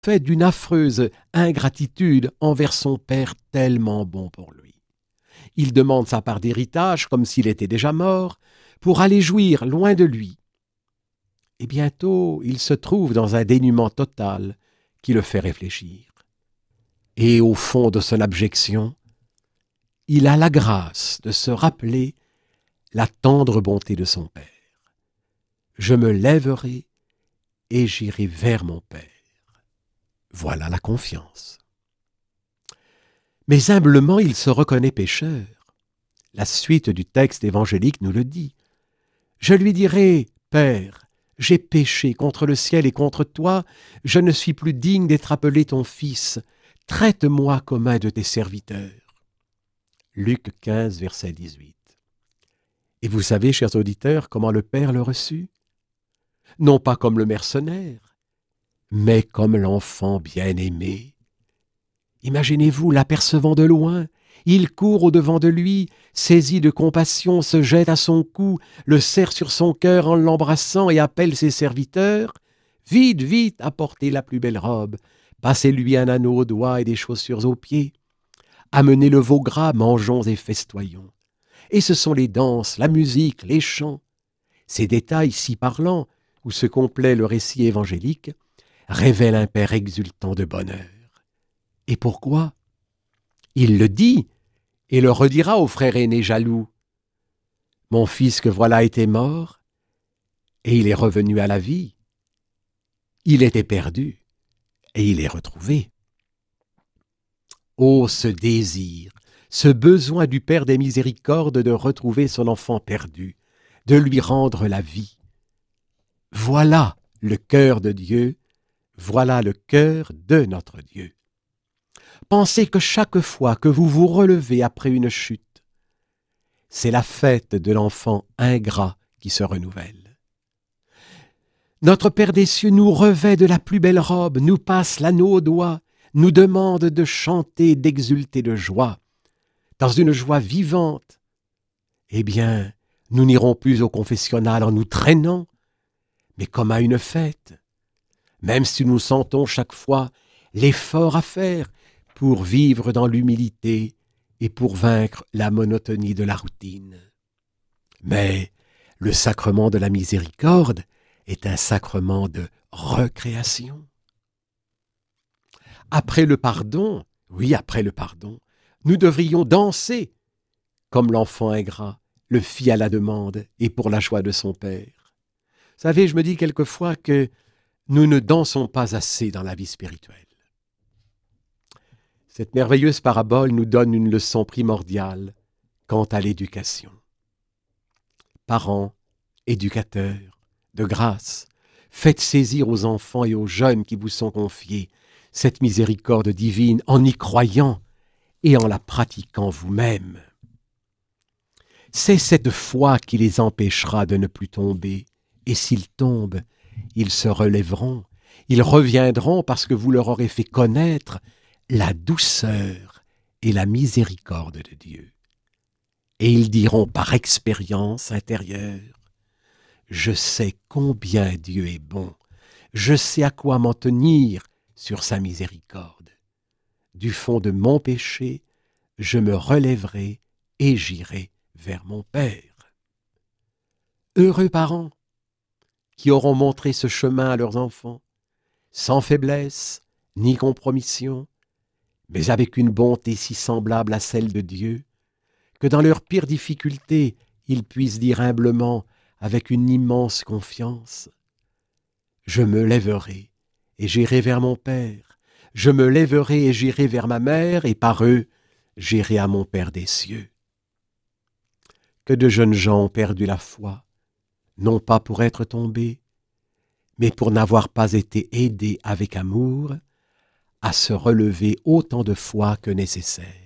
fait d'une affreuse ingratitude envers son père tellement bon pour lui. Il demande sa part d'héritage comme s'il était déjà mort, pour aller jouir loin de lui. Et bientôt, il se trouve dans un dénuement total qui le fait réfléchir. Et au fond de son abjection, il a la grâce de se rappeler la tendre bonté de son père. Je me lèverai et j'irai vers mon père. Voilà la confiance. Mais humblement, il se reconnaît pécheur. La suite du texte évangélique nous le dit. Je lui dirai, Père, j'ai péché contre le ciel et contre toi, je ne suis plus digne d'être appelé ton fils. Traite-moi comme un de tes serviteurs. Luc 15, verset 18. Et vous savez, chers auditeurs, comment le Père le reçut? Non pas comme le mercenaire, mais comme l'enfant bien-aimé. Imaginez-vous l'apercevant de loin, il court au-devant de lui, saisi de compassion, se jette à son cou, le serre sur son cœur en l'embrassant et appelle ses serviteurs. « Vite, vite, apportez la plus belle robe, passez-lui un anneau au doigt et des chaussures aux pieds. Amenez le veau gras, mangeons et festoyons. » Et ce sont les danses, la musique, les chants. Ces détails si parlants, où se complaît le récit évangélique, révèlent un père exultant de bonheur. Et pourquoi? Il le dit et le redira au frère aîné jaloux. Mon fils que voilà était mort, et il est revenu à la vie. Il était perdu, et il est retrouvé. Oh, ce désir, ce besoin du Père des miséricordes de retrouver son enfant perdu, de lui rendre la vie. Voilà le cœur de Dieu, voilà le cœur de notre Dieu. Pensez que chaque fois que vous vous relevez après une chute, c'est la fête de l'enfant ingrat qui se renouvelle. Notre Père des cieux nous revêt de la plus belle robe, nous passe l'anneau au doigt, nous demande de chanter, d'exulter de joie, dans une joie vivante. Eh bien, nous n'irons plus au confessionnal en nous traînant, mais comme à une fête, même si nous sentons chaque fois l'effort à faire pour vivre dans l'humilité et pour vaincre la monotonie de la routine. Mais le sacrement de la miséricorde est un sacrement de recréation. Après le pardon, oui, après le pardon, nous devrions danser comme l'enfant ingrat le fit à la demande et pour la joie de son père. Vous savez, je me dis quelquefois que nous ne dansons pas assez dans la vie spirituelle. Cette merveilleuse parabole nous donne une leçon primordiale quant à l'éducation. Parents, éducateurs, de grâce, faites saisir aux enfants et aux jeunes qui vous sont confiés cette miséricorde divine en y croyant et en la pratiquant vous-même. C'est cette foi qui les empêchera de ne plus tomber, et s'ils tombent, ils se relèveront, ils reviendront parce que vous leur aurez fait connaître la douceur et la miséricorde de Dieu. Et ils diront par expérience intérieure, « Je sais combien Dieu est bon, je sais à quoi m'en tenir sur sa miséricorde. Du fond de mon péché, je me relèverai et j'irai vers mon Père. » Heureux parents qui auront montré ce chemin à leurs enfants, sans faiblesse ni compromission, mais avec une bonté si semblable à celle de Dieu, que dans leurs pires difficultés, ils puissent dire humblement, avec une immense confiance, « Je me lèverai et j'irai vers mon Père, je me lèverai et j'irai vers ma mère, et par eux, j'irai à mon Père des cieux. » Que de jeunes gens ont perdu la foi, non pas pour être tombés, mais pour n'avoir pas été aidés avec amour à se relever autant de fois que nécessaire.